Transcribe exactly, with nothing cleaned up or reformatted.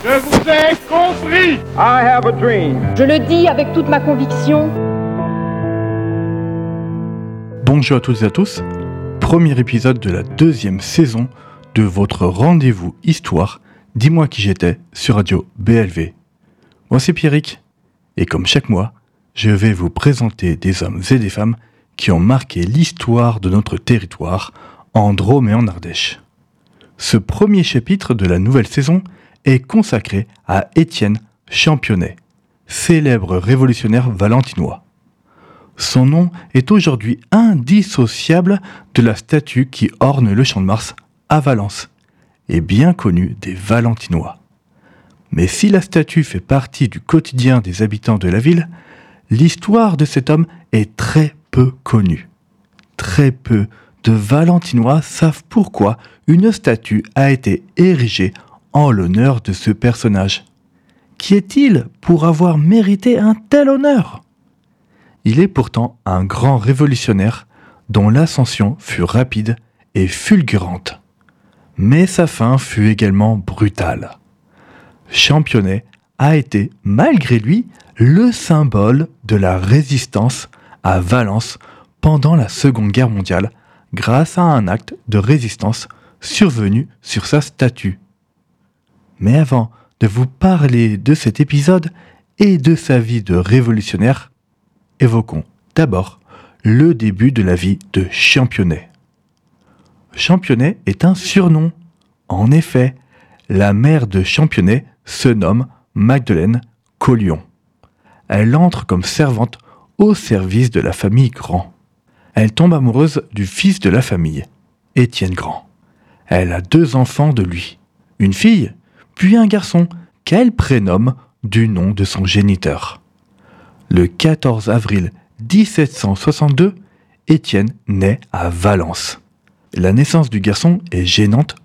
Je vous ai compris. I have a dream. Je le dis avec toute ma conviction. Bonjour à toutes et à tous, premier épisode de la deuxième saison de votre rendez-vous Histoire, dis-moi qui j'étais sur Radio B L V. Moi c'est Pierrick, et comme chaque mois, je vais vous présenter des hommes et des femmes qui ont marqué l'histoire de notre territoire en Drôme et en Ardèche. Ce premier chapitre de la nouvelle saison est consacré à Étienne Championnet, célèbre révolutionnaire valentinois. Son nom est aujourd'hui indissociable de la statue qui orne le Champ de Mars à Valence, et bien connue des Valentinois. Mais si la statue fait partie du quotidien des habitants de la ville, l'histoire de cet homme est très peu connue. Très peu de Valentinois savent pourquoi une statue a été érigée en l'honneur de ce personnage. Qui est-il pour avoir mérité un tel honneur ? Il est pourtant un grand révolutionnaire dont l'ascension fut rapide et fulgurante. Mais sa fin fut également brutale. Championnet a été, malgré lui, le symbole de la résistance à Valence pendant la Seconde Guerre mondiale grâce à un acte de résistance survenu sur sa statue. Mais avant de vous parler de cet épisode et de sa vie de révolutionnaire, évoquons d'abord le début de la vie de Championnet. Championnet est un surnom. En effet, la mère de Championnet se nomme Magdeleine Collion. Elle entre comme servante au service de la famille Grand. Elle tombe amoureuse du fils de la famille, Étienne Grand. Elle a deux enfants de lui, une fille, puis un garçon qu'elle prénomme du nom de son géniteur. Le quatorze avril dix-sept cent soixante-deux, Étienne naît à Valence. La naissance du garçon est gênante